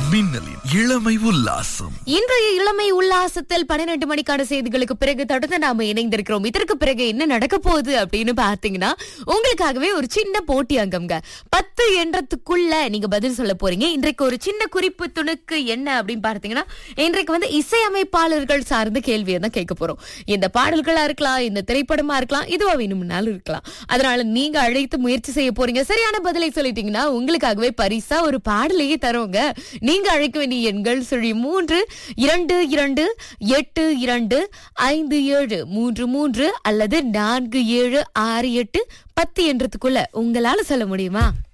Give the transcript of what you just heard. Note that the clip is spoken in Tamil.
மின்னலின் இளமை உல்லாசம். இன்றைய இளமை உல்லாசத்தில் 12 மணிக்கான செய்திகளுக்கு பிறகு தொடர்ந்து நாம இணைந்திருக்கிறோம். இதற்கு பிறகு என்ன நடக்க போகுது அப்படின்னு பாத்தீங்கன்னா, உங்களுக்காகவே ஒரு சின்ன போட்டி அங்கம்ங்க. 10 என்றதுக்குள்ள நீங்க பதில் சொல்ல போறீங்க. இன்றைக்கு ஒரு சின்ன குறிப்பு துணுக்கு என்ன அப்படின்னு பார்த்தீங்கன்னா, இன்றைக்கு வந்து இசையமைப்பாளர்கள் சார்ந்த கேள்வியை தான் கேட்க போறோம். இந்த பாடல்களா இருக்கலாம், இந்த திரைப்படமா இருக்கலாம், இதுவா வேணும்னாலும் இருக்கலாம். அதனால நீங்க அழைத்து முயற்சி செய்ய போறீங்க. சரியான பதிலை சொல்லிட்டீங்கன்னா உங்களுக்காகவே பரிசா ஒரு பாடலையே தருவோங்க. நீங்க அழைக்க வேண்டிய எண்கள் 322825733 அல்லது 476810 என்றதுக்குள்ள உங்களால சொல்ல முடியுமா?